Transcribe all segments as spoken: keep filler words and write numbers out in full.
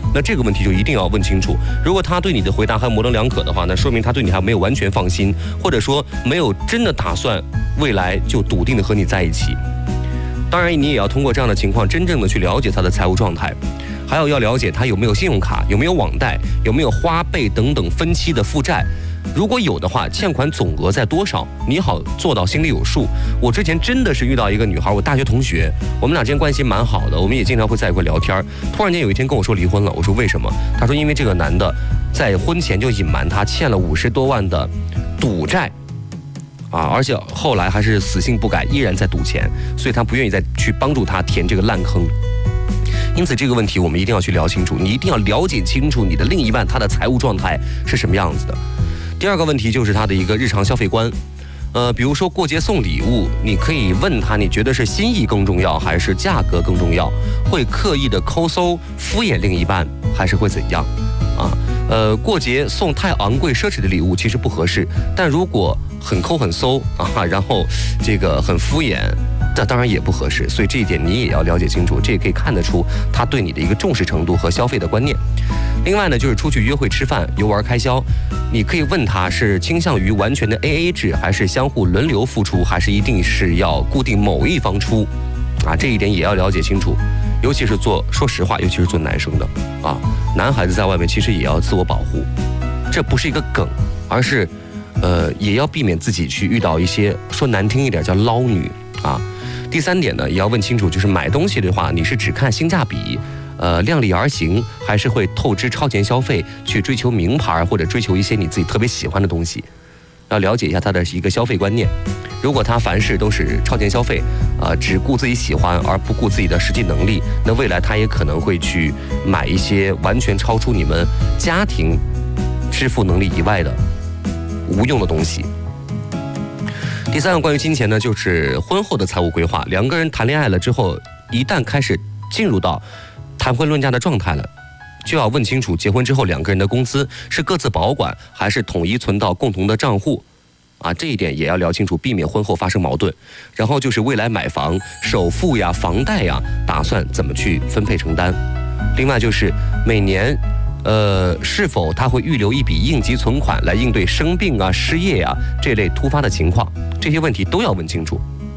那这个问题就一定要问清楚。如果他对你的回答还模棱两可的话，那说明他对你还没有完全放心，或者说没有真的打算未来就笃定的和你在一起。当然，你也要通过这样的情况，真正的去了解他的财务状态，还有要了解他有没有信用卡，有没有网贷，有没有花呗等等分期的负债。如果有的话，欠款总额在多少，你好做到心里有数。我之前真的是遇到一个女孩，我大学同学，我们俩之间关系蛮好的，我们也经常会在一块聊天。突然间有一天跟我说离婚了，我说为什么？他说因为这个男的在婚前就隐瞒他欠了五十多万的赌债。啊，而且后来还是死性不改，依然在赌钱，所以他不愿意再去帮助他填这个烂坑。因此这个问题我们一定要去聊清楚，你一定要了解清楚你的另一半他的财务状态是什么样子的。第二个问题就是他的一个日常消费观，呃，比如说过节送礼物，你可以问他，你觉得是心意更重要还是价格更重要？会刻意的抠搜敷衍另一半，还是会怎样？啊，呃，过节送太昂贵奢侈的礼物其实不合适，但如果很抠很搜啊，然后这个很敷衍，这当然也不合适。所以这一点你也要了解清楚，这也可以看得出他对你的一个重视程度和消费的观念。另外呢，就是出去约会吃饭、游玩开销，你可以问他是倾向于完全的 A A 制，还是相互轮流付出，还是一定是要固定某一方出啊？这一点也要了解清楚。尤其是做，说实话，尤其是做男生的啊，男孩子在外面其实也要自我保护，这不是一个梗，而是呃也要避免自己去遇到一些说难听一点叫捞女啊。第三点呢，也要问清楚，就是买东西的话，你是只看性价比，呃量力而行，还是会透支超前消费，去追求名牌或者追求一些你自己特别喜欢的东西。要了解一下他的一个消费观念。如果他凡事都是超前消费，呃，只顾自己喜欢而不顾自己的实际能力，那未来他也可能会去买一些完全超出你们家庭支付能力以外的无用的东西。第三个关于金钱呢，就是婚后的财务规划。两个人谈恋爱了之后，一旦开始进入到谈婚论嫁的状态了，就要问清楚结婚之后两个人的工资是各自保管还是统一存到共同的账户啊，这一点也要聊清楚，避免婚后发生矛盾。然后就是未来买房首付呀、房贷呀，打算怎么去分配承担。另外就是每年呃，是否他会预留一笔应急存款来应对生病啊、失业啊这类突发的情况，这些问题都要问清楚。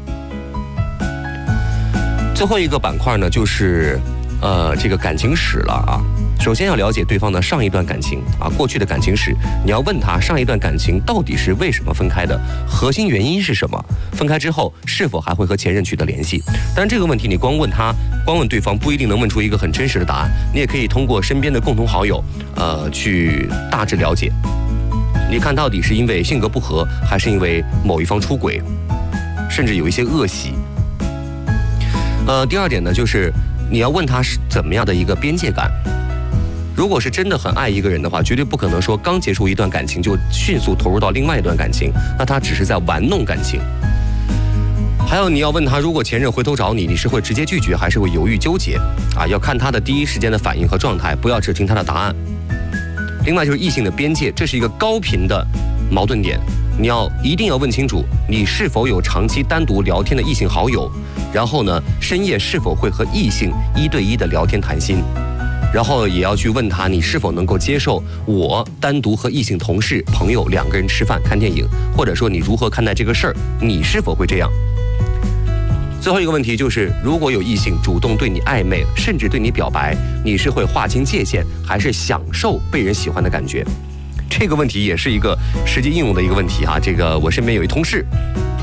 最后一个板块呢，就是呃这个感情史了啊。首先要了解对方的上一段感情啊，过去的感情史，你要问他上一段感情到底是为什么分开的，核心原因是什么，分开之后是否还会和前任取得联系。当然这个问题你光问他，光问对方不一定能问出一个很真实的答案，你也可以通过身边的共同好友呃去大致了解，你看到底是因为性格不合，还是因为某一方出轨，甚至有一些恶习。呃第二点呢，就是你要问他是怎么样的一个边界感。如果是真的很爱一个人的话，绝对不可能说刚结束一段感情就迅速投入到另外一段感情，那他只是在玩弄感情。还有你要问他，如果前任回头找你，你是会直接拒绝还是会犹豫纠结啊？要看他的第一时间的反应和状态，不要只听他的答案。另外就是异性的边界，这是一个高频的矛盾点，你要一定要问清楚，你是否有长期单独聊天的异性好友，然后呢，深夜是否会和异性一对一的聊天谈心。然后也要去问他，你是否能够接受我单独和异性同事、朋友两个人吃饭、看电影，或者说你如何看待这个事儿，你是否会这样？最后一个问题就是，如果有异性主动对你暧昧，甚至对你表白，你是会划清界限，还是享受被人喜欢的感觉？这个问题也是一个实际应用的一个问题哈。这个我身边有一同事，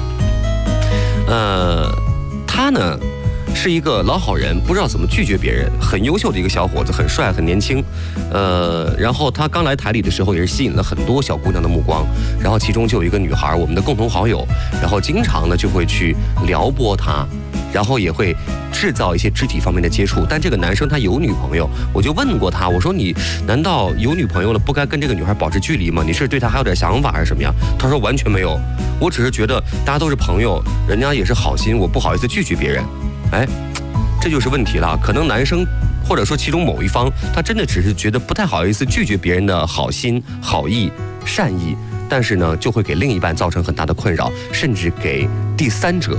呃，他呢是一个老好人，不知道怎么拒绝别人，很优秀的一个小伙子，很帅很年轻，呃，然后他刚来台里的时候也是吸引了很多小姑娘的目光，然后其中就有一个女孩，我们的共同好友，然后经常呢就会去撩拨他，然后也会制造一些肢体方面的接触。但这个男生他有女朋友，我就问过他，我说你难道有女朋友了不该跟这个女孩保持距离吗？你是对她还有点想法还是什么呀？他说完全没有，我只是觉得大家都是朋友，人家也是好心，我不好意思拒绝别人。哎，这就是问题了。可能男生或者说其中某一方，他真的只是觉得不太好意思拒绝别人的好心、好意、善意，但是呢，就会给另一半造成很大的困扰，甚至给第三者